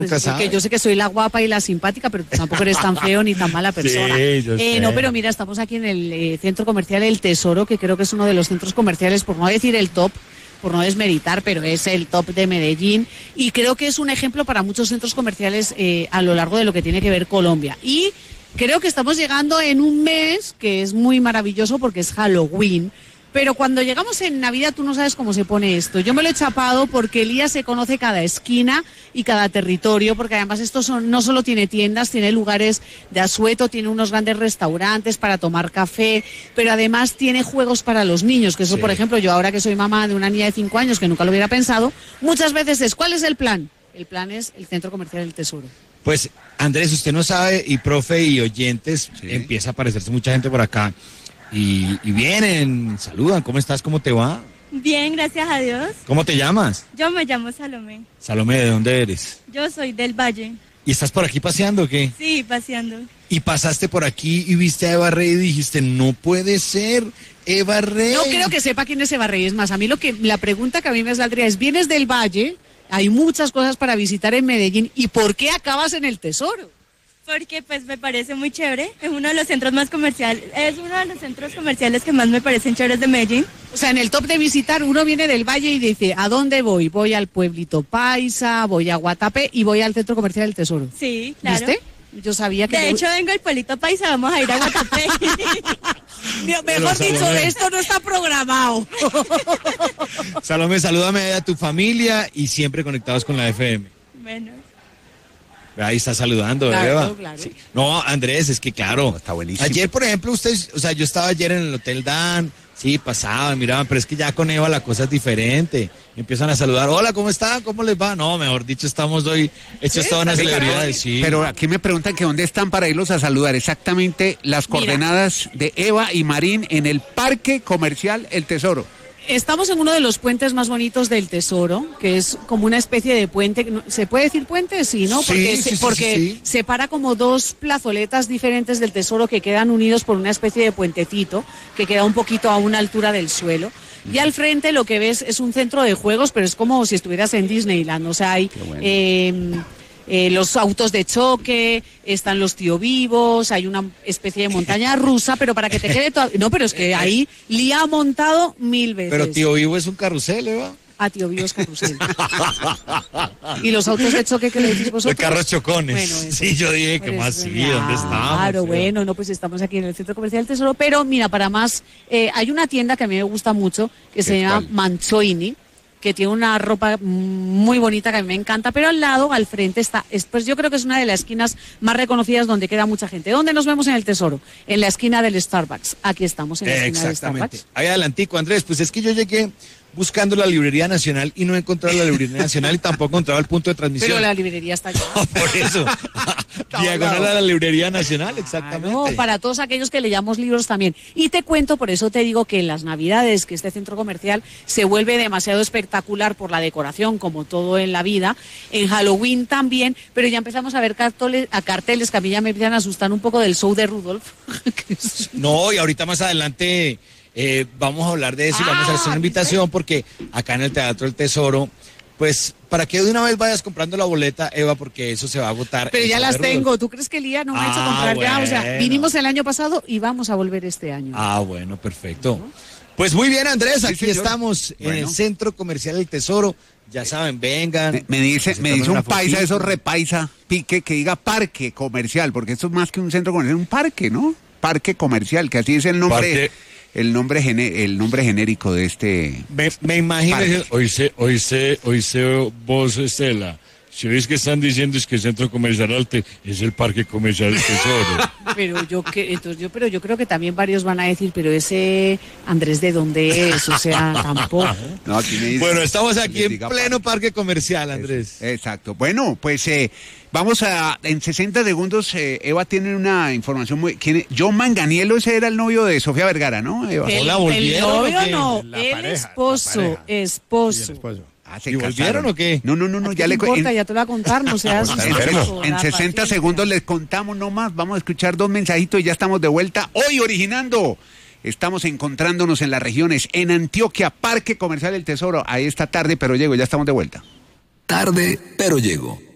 Pues porque yo sé que soy la guapa y la simpática, pero tampoco eres tan feo ni tan mala persona. Sí, yo sé. No, pero mira, estamos aquí en el centro comercial El Tesoro, que creo que es uno de los centros comerciales, por no decir el top, por no desmeritar, pero es el top de Medellín. Y creo que es un ejemplo para muchos centros comerciales a lo largo de lo que tiene que ver Colombia. Y creo que estamos llegando en un mes que es muy maravilloso porque es Halloween. Pero cuando llegamos en Navidad tú no sabes cómo se pone esto. Yo me lo he chapado porque Elías se conoce cada esquina y cada territorio, porque además esto no solo tiene tiendas, tiene lugares de asueto, tiene unos grandes restaurantes para tomar café, pero además tiene juegos para los niños, que eso, por ejemplo, yo ahora que soy mamá de una niña de 5 años, que nunca lo hubiera pensado, muchas veces es, ¿cuál es el plan? El plan es el Centro Comercial El Tesoro. Pues, Andrés, usted no sabe, y profe y oyentes, empieza a aparecerse mucha gente por acá. Y vienen, saludan, ¿cómo estás? ¿Cómo te va? Bien, gracias a Dios. ¿Cómo te llamas? Yo me llamo Salomé. Salomé, ¿de dónde eres? Yo soy del Valle. ¿Y estás por aquí paseando o qué? Sí, paseando. Y pasaste por aquí y viste a Eva Rey y dijiste, no puede ser, Eva Rey. No creo que sepa quién es Eva Rey, es más, a mí la pregunta que a mí me saldría es, vienes del Valle, hay muchas cosas para visitar en Medellín, ¿y por qué acabas en El Tesoro? Porque pues me parece muy chévere, es uno de los centros más comerciales, es uno de los centros comerciales que más me parecen chéveres de Medellín. O sea, en el top de visitar, uno viene del Valle y dice, ¿a dónde voy? Voy al pueblito Paisa, voy a Guatapé y voy al Centro Comercial del Tesoro. Sí, claro. ¿Viste? Yo sabía que... De hecho, vengo al pueblito Paisa, vamos a ir a Guatapé. Mejor dicho, esto no está programado. Salomé, salúdame a tu familia y siempre conectados con la FM. Bueno. Ahí está saludando, claro, Eva. Claro. Sí. No, Andrés, es que claro. Está buenísimo. Ayer, por ejemplo, o sea, yo estaba ayer en el Hotel Dan, sí, pasaba, miraban, pero es que ya con Eva la cosa es diferente. Empiezan a saludar, hola, ¿cómo están? ¿Cómo les va? No, mejor dicho, estamos hoy hechos todas unas celebridades, sí. Pero aquí me preguntan que dónde están para irlos a saludar. Exactamente las coordenadas de Eva y Marín en el Parque Comercial El Tesoro. Estamos en uno de los puentes más bonitos del Tesoro, que es como una especie de puente. ¿Se puede decir puente? Sí, ¿no? Porque separa como dos plazoletas diferentes del Tesoro que quedan unidos por una especie de puentecito que queda un poquito a una altura del suelo. Y al frente lo que ves es un centro de juegos, pero es como si estuvieras en Disneyland. O sea, hay los autos de choque, están los tío vivos, hay una especie de montaña rusa, pero para que te quede todo... No, pero es que ahí Lía ha montado 1000 veces. Pero tío vivo es un carrusel, Eva. Ah, tío vivo es carrusel. ¿Y los autos de choque que le decís vosotros? De carros chocones. Bueno, sí, yo dije que más sí, ¿dónde estamos? Claro, bueno, no, pues estamos aquí en el Centro Comercial Tesoro, pero mira, para más, hay una tienda que a mí me gusta mucho, que se llama Manchoini, que tiene una ropa muy bonita que a mí me encanta, pero al lado, al frente está, pues yo creo que es una de las esquinas más reconocidas donde queda mucha gente. ¿Dónde nos vemos en el Tesoro? En la esquina del Starbucks. Aquí estamos en la esquina del Starbucks. Ahí adelantico, Andrés, pues es que yo llegué buscando la Librería Nacional y no he encontrado la Librería Nacional y tampoco he encontrado el punto de transmisión. Pero la librería está allá. Por eso. Diagonal a la Librería Nacional, exactamente. No, para todos aquellos que leamos libros también. Y te cuento, por eso te digo que en las Navidades, que este centro comercial se vuelve demasiado espectacular por la decoración, como todo en la vida. En Halloween también, pero ya empezamos a ver carteles que a mí ya me empiezan a asustar un poco del show de Rudolf. No, y ahorita más adelante... vamos a hablar de eso y vamos a hacer una invitación porque acá en el Teatro del Tesoro, pues para que de una vez vayas comprando la boleta, Eva, porque eso se va a agotar. Pero ya las tengo. ¿Tú crees que Lía no me ha hecho comprar ya? O sea, vinimos el año pasado y vamos a volver este año. Ah, bueno, perfecto. Pues muy bien, Andrés, aquí estamos en el Centro Comercial del Tesoro. Ya saben, vengan. Me dice un paisa, eso repaisa, pique, que diga parque comercial, porque esto es más que un centro comercial, un parque, ¿no? Parque comercial, que así es el nombre. El nombre genérico de este... Me imagino... Oíste vos, Estela. Si ves que están diciendo es que el Centro Comercial Alte es el Parque Comercial del Tesoro. Pero yo creo que también varios van a decir, pero ese Andrés, ¿de dónde es? O sea, tampoco. No, aquí me dice, bueno, estamos aquí en pleno Parque Comercial, Andrés. Exacto. Bueno, pues vamos en 60 segundos, Eva tiene una información muy... John Manganiello, ese era el novio de Sofía Vergara, ¿no, Eva? El novio no, el esposo. ¿Y volvieron o qué? No, ya le importa, ya te lo voy a contar, no seas... En 60 segundos les contamos nomás, vamos a escuchar 2 mensajitos y ya estamos de vuelta. Hoy originando, estamos encontrándonos en las regiones, en Antioquia, Parque Comercial del Tesoro, ahí esta tarde, pero llego, ya estamos de vuelta. Tarde, pero llego.